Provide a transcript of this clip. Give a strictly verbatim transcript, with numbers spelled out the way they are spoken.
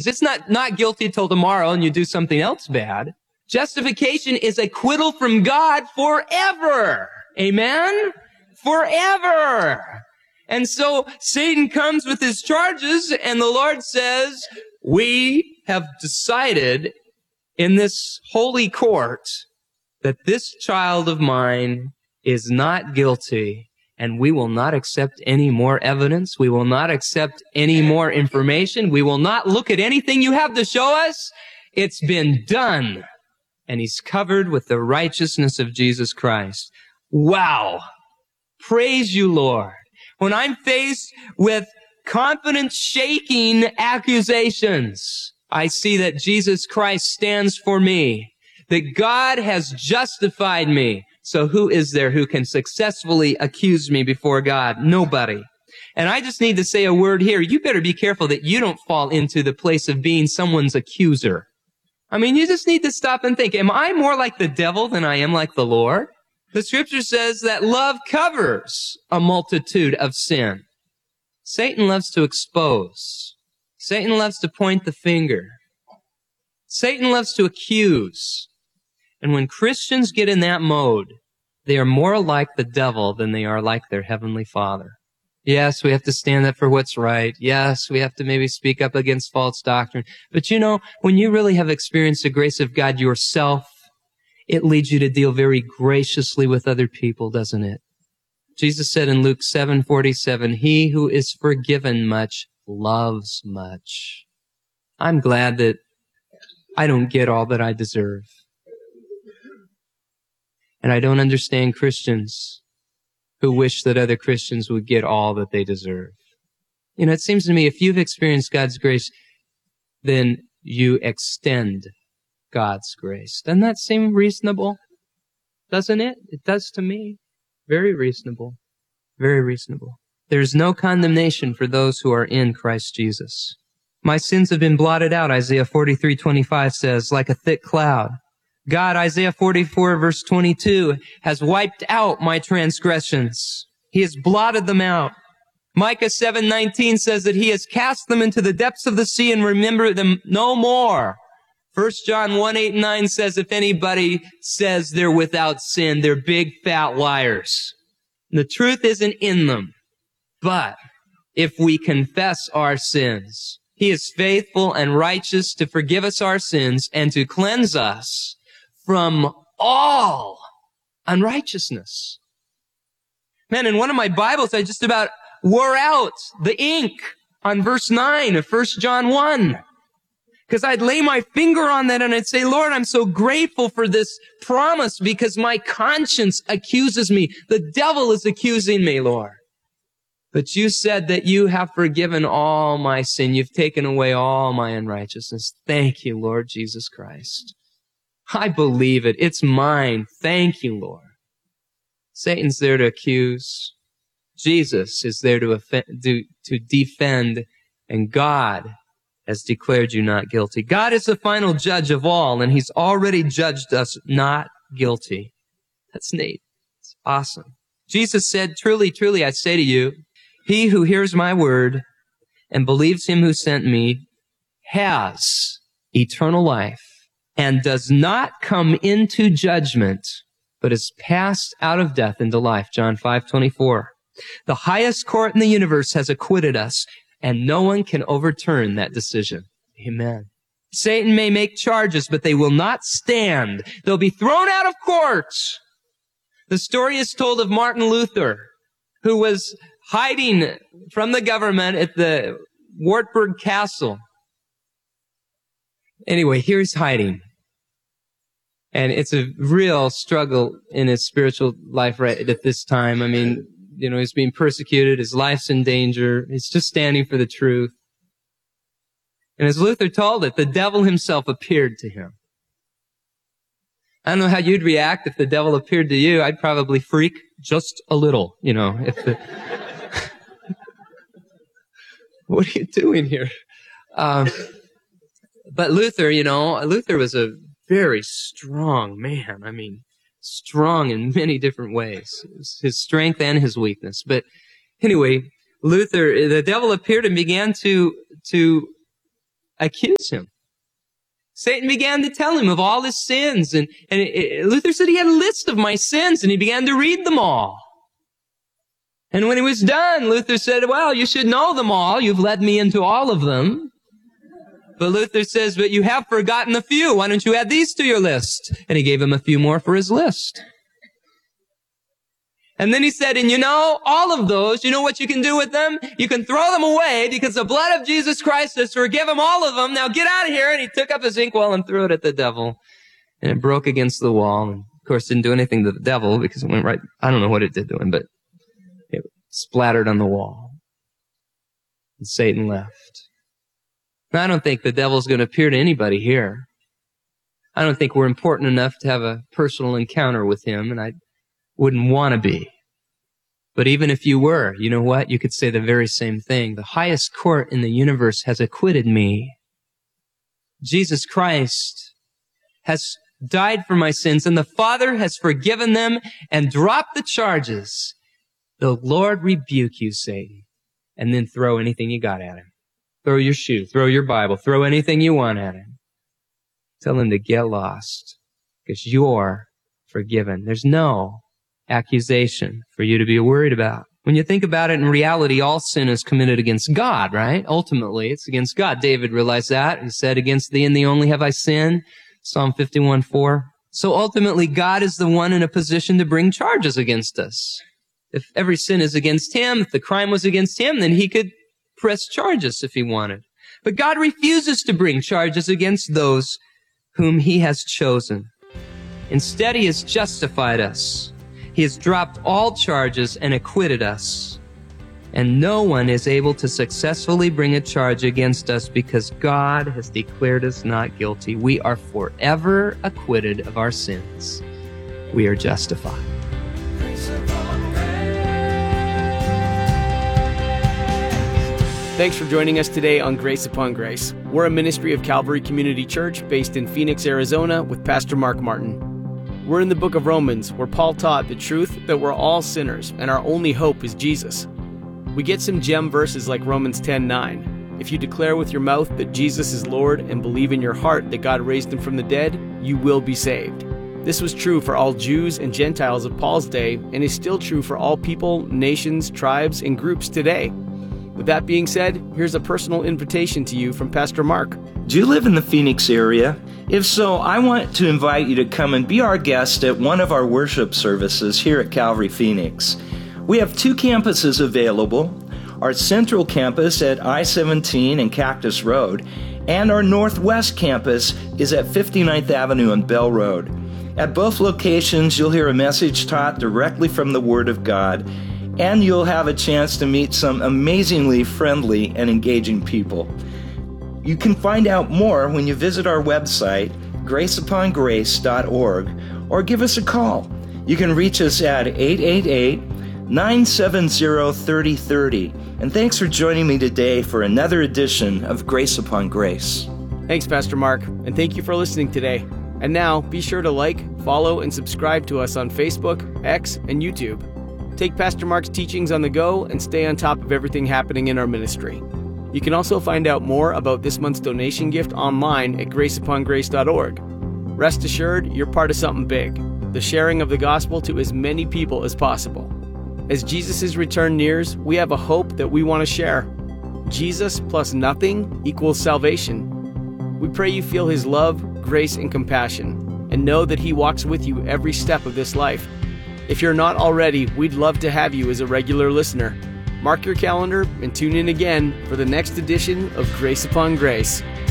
excuse. It's not not guilty till tomorrow and you do something else bad. Justification is acquittal from God forever. Amen? Forever. And so Satan comes with his charges, and the Lord says, we have decided in this holy court that this child of mine is not guilty, and we will not accept any more evidence. We will not accept any more information. We will not look at anything you have to show us. It's been done. And he's covered with the righteousness of Jesus Christ. Wow. Praise you, Lord. When I'm faced with confidence-shaking accusations, I see that Jesus Christ stands for me, that God has justified me. So who is there who can successfully accuse me before God? Nobody. And I just need to say a word here. You better be careful that you don't fall into the place of being someone's accuser. I mean, you just need to stop and think, am I more like the devil than I am like the Lord? The scripture says that love covers a multitude of sin. Satan loves to expose. Satan loves to point the finger. Satan loves to accuse. And when Christians get in that mode, they are more like the devil than they are like their heavenly Father. Yes, we have to stand up for what's right. Yes, we have to maybe speak up against false doctrine. But you know, when you really have experienced the grace of God yourself, it leads you to deal very graciously with other people, doesn't it? Jesus said in Luke seven forty-seven, he who is forgiven much loves much. I'm glad that I don't get all that I deserve. And I don't understand Christians who wish that other Christians would get all that they deserve. You know, it seems to me if you've experienced God's grace, then you extend God's grace. Doesn't that seem reasonable? Doesn't it? It does to me. Very reasonable. Very reasonable. There's no condemnation for those who are in Christ Jesus. My sins have been blotted out, Isaiah forty-three twenty-five says, like a thick cloud. God, Isaiah forty-four verse twenty-two, has wiped out my transgressions. He has blotted them out. Micah seven nineteen says that he has cast them into the depths of the sea and remembered them no more. First John one eight and nine says if anybody says they're without sin, they're big fat liars. The truth isn't in them. But if we confess our sins, he is faithful and righteous to forgive us our sins and to cleanse us from all unrighteousness. Man, in one of my Bibles, I just about wore out the ink on verse nine of First John one. Because I'd lay my finger on that and I'd say, Lord, I'm so grateful for this promise because my conscience accuses me. The devil is accusing me, Lord. But you said that you have forgiven all my sin. You've taken away all my unrighteousness. Thank you, Lord Jesus Christ. I believe it. It's mine. Thank you, Lord. Satan's there to accuse. Jesus is there to, offend, to, to defend. And God has declared you not guilty. God is the final judge of all, and he's already judged us not guilty. That's neat. It's awesome. Jesus said, truly, truly, I say to you, he who hears my word and believes him who sent me has eternal life and does not come into judgment, but is passed out of death into life. John five twenty-four. The highest court in the universe has acquitted us, and no one can overturn that decision. Amen. Satan may make charges, but they will not stand. They'll be thrown out of court. The story is told of Martin Luther, who was hiding from the government at the Wartburg Castle. Anyway, here he's hiding. And it's a real struggle in his spiritual life right at this time. I mean, you know, he's being persecuted. His life's in danger. He's just standing for the truth. And as Luther told it, the devil himself appeared to him. I don't know how you'd react if the devil appeared to you. I'd probably freak just a little, you know. If the what are you doing here? Um, but Luther, you know, Luther was a very strong man. I mean, strong in many different ways. His strength and his weakness. But anyway, Luther, the devil appeared and began to, to accuse him. Satan began to tell him of all his sins, and, and it, it, Luther said he had a list of my sins, and he began to read them all. And when he was done, Luther said, well, you should know them all. You've led me into all of them. But Luther says, but you have forgotten a few. Why don't you add these to your list? And he gave him a few more for his list. And then he said, and you know, all of those, you know what you can do with them? You can throw them away because the blood of Jesus Christ has forgiven all of them. Now get out of here. And he took up his inkwell and threw it at the devil. And it broke against the wall. And of course, didn't do anything to the devil because it went right, I don't know what it did to him, but it splattered on the wall. And Satan left. Now, I don't think the devil's going to appear to anybody here. I don't think we're important enough to have a personal encounter with him, and I wouldn't want to be. But even if you were, you know what? You could say the very same thing. The highest court in the universe has acquitted me. Jesus Christ has died for my sins, and the Father has forgiven them and dropped the charges. The Lord rebuke you, Satan, and then throw anything you got at him. Throw your shoe, throw your Bible, throw anything you want at him. Tell him to get lost, because you're forgiven. There's no accusation for you to be worried about. When you think about it, in reality, all sin is committed against God, right? Ultimately, it's against God. David realized that. He said, against thee and thee only have I sinned. Psalm fifty-one four. So ultimately, God is the one in a position to bring charges against us. If every sin is against him, if the crime was against him, then he could press charges if he wanted. But God refuses to bring charges against those whom he has chosen. Instead, he has justified us. He has dropped all charges and acquitted us. And no one is able to successfully bring a charge against us because God has declared us not guilty. We are forever acquitted of our sins. We are justified. Thanks for joining us today on Grace Upon Grace. We're a ministry of Calvary Community Church based in Phoenix, Arizona with Pastor Mark Martin. We're in the book of Romans, where Paul taught the truth that we're all sinners and our only hope is Jesus. We get some gem verses like Romans ten nine. If you declare with your mouth that Jesus is Lord and believe in your heart that God raised him from the dead, you will be saved. This was true for all Jews and Gentiles of Paul's day and is still true for all people, nations, tribes, and groups today. With that being said, here's a personal invitation to you from Pastor Mark. Do you live in the Phoenix area? If so, I want to invite you to come and be our guest at one of our worship services here at Calvary Phoenix. We have two campuses available, our central campus at I seventeen and Cactus Road, and our northwest campus is at fifty-ninth Avenue and Bell Road. At both locations, you'll hear a message taught directly from the Word of God, and you'll have a chance to meet some amazingly friendly and engaging people. You can find out more when you visit our website, grace upon grace dot org, or give us a call. You can reach us at eight eight eight, nine seven zero, three zero three zero. And thanks for joining me today for another edition of Grace Upon Grace. Thanks, Pastor Mark, and thank you for listening today. And now, be sure to like, follow, and subscribe to us on Facebook, X, and YouTube. Take Pastor Mark's teachings on the go and stay on top of everything happening in our ministry. You can also find out more about this month's donation gift online at grace upon grace dot org. Rest assured, you're part of something big, the sharing of the gospel to as many people as possible. As Jesus' return nears, we have a hope that we want to share. Jesus plus nothing equals salvation. We pray you feel his love, grace, and compassion, and know that he walks with you every step of this life. If you're not already, we'd love to have you as a regular listener. Mark your calendar and tune in again for the next edition of Grace Upon Grace.